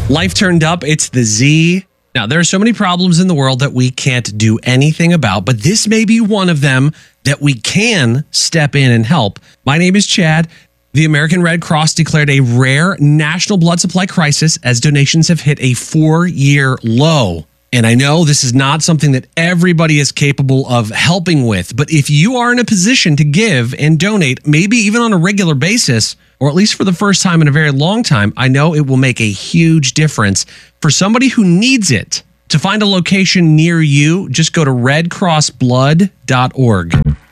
Life turned up. It's the Z. Now, there are so many problems in the world that we can't do anything about, but this may be one of them that we can step in and help. My name is Chad. The American Red Cross declared a rare national blood supply crisis as donations have hit a 4-year low. And I know this is not something that everybody is capable of helping with, but if you are in a position to give and donate, maybe even on a regular basis, or at least for the first time in a very long time, I know it will make a huge difference for somebody who needs it. To find a location near you, just go to redcrossblood.org.